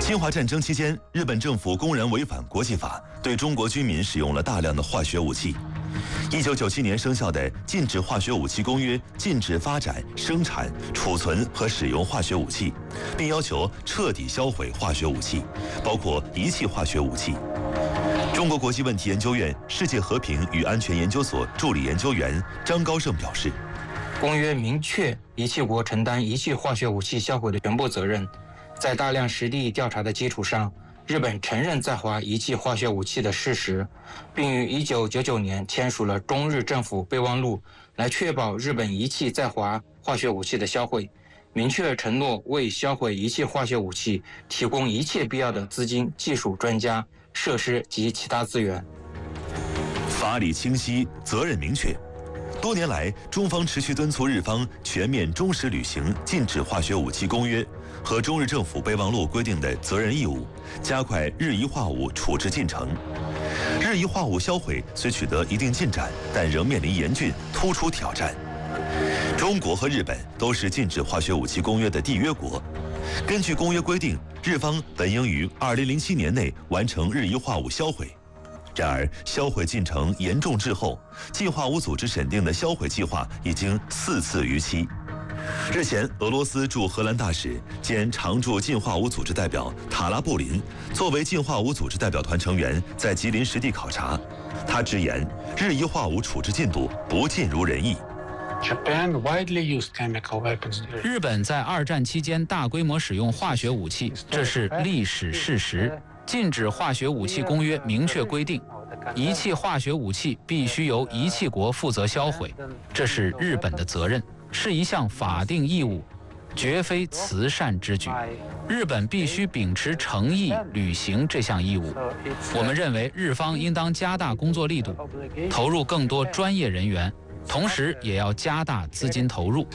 侵华战争期间，日本政府公然违反国际法，对中国军民使用了大量的化学武器。1997年生效的《禁止化学武器公约》禁止发展、生产、储存和使用化学武器，并要求彻底销毁化学武器，包括仪器化学武器。中国国际问题研究院世界和平与安全研究所助理研究员张高胜表示， 公约明确仪器国承担仪器化学武器销毁的全部责任。在大量实地调查的基础上，日本承认在华仪器化学武器的事实，并于1999年签署了中日政府备忘录，来确保日本仪器在华化学武器的销毁，明确承诺为销毁仪器化学武器提供一切必要的资金、技术、专家、设施及其他资源。 法理清晰，责任明确。多年来，中方持续敦促日方全面忠实履行《禁止化学武器公约》和中日政府备忘录规定的责任义务，加快日仪化武处置进程。日仪化武销毁虽取得一定进展，但仍面临严峻突出挑战。中国和日本都是禁止化学武器公约的缔约国。根据公约规定，日方本应于2007年内完成日仪化武销毁。然而，销毁进程严重滞后，禁化武组织审定的销毁计划已经4次逾期。日前，俄罗斯驻荷兰大使兼常驻禁化武组织代表塔拉布林作为禁化武组织代表团成员，在吉林实地考察。他直言，日仪化武处置进度不尽如人意。 日本在2战期间大规模使用化学武器，这是历史事实。禁止化学武器公约明确规定，仪器化学武器必须由仪器国负责销毁，这是日本的责任，是一项法定义务，绝非慈善之举。日本必须秉持诚意履行这项义务。我们认为日方应当加大工作力度，投入更多专业人员，同时也要加大资金投入。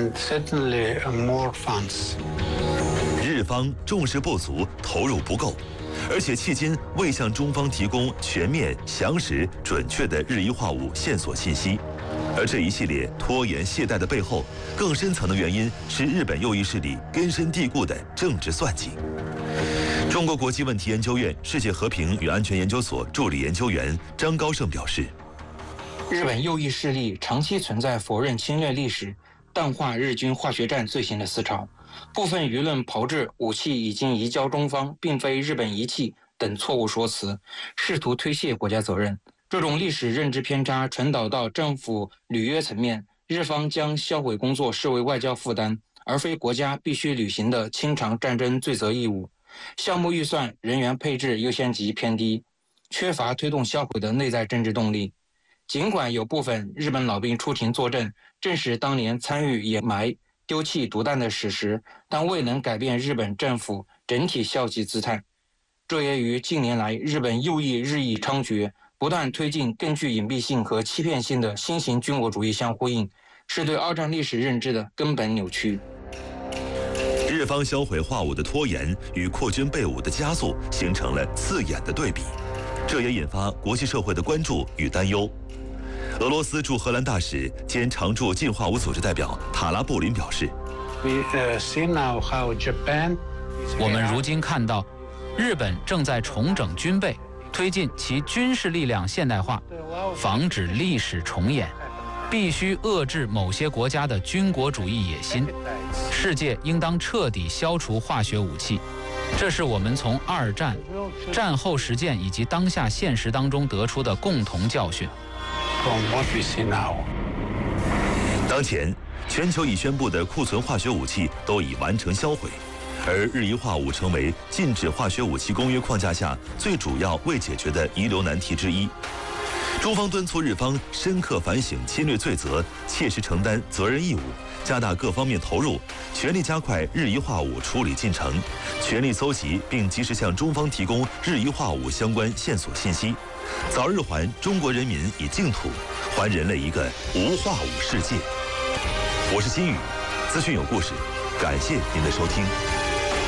日方重视不足，投入不够，而且迄今未向中方提供全面、详实、准确的日仪化武线索信息。而这一系列拖延懈怠的背后，更深层的原因是日本右翼势力根深蒂固的政治算计。中国国际问题研究院世界和平与安全研究所助理研究员张高胜表示， 日本右翼势力长期存在否认侵略历史、淡化日军化学战罪行的思潮，部分舆论炮制武器已经移交中方，并非日本仪器等错误说辞，试图推卸国家责任。这种历史认知偏差传导到政府履约层面，日方将销毁工作视为外交负担，而非国家必须履行的清偿战争罪责义务。项目预算、人员配置优先级偏低，缺乏推动销毁的内在政治动力。尽管有部分日本老兵出庭作证，证实当年参与掩埋、丢弃毒弹的事实，但未能改变日本政府整体消极姿态。这也与近年来日本右翼日益猖獗，不断推进更具隐蔽性和欺骗性的新型军国主义相呼应，是对二战历史认知的根本扭曲。 日方销毁化武的拖延与扩军备武的加速形成了刺眼的对比，这也引发国际社会的关注与担忧。俄罗斯驻荷兰大使兼常驻禁化武组织代表塔拉布林表示， 我们如今看到，日本正在重整军备，推进其军事力量现代化，防止历史重演，必须遏制某些国家的军国主义野心。世界应当彻底消除化学武器，这是我们从2战、战后实践以及当下现实当中得出的共同教训。 当前，全球已宣布的库存化学武器都已完成销毁，而日仪化武成为禁止化学武器公约框架下最主要未解决的遗留难题之一。中方敦促日方深刻反省侵略罪责，切实承担责任义务，加大各方面投入，全力加快日仪化武处理进程，全力搜集并及时向中方提供日仪化武相关线索信息，早日还中国人民以净土，还人类一个无化武世界。我是金宇，资讯有故事，感谢您的收听。